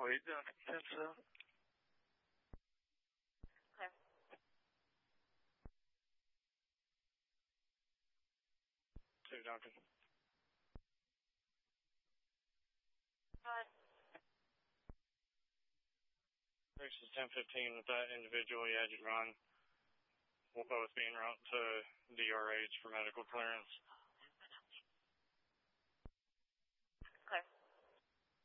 wait down at 10-7. Okay. Two Duncan. Go ahead. This is 10-15 with that individual. You had you run. We'll both be en route to DRH for medical clearance.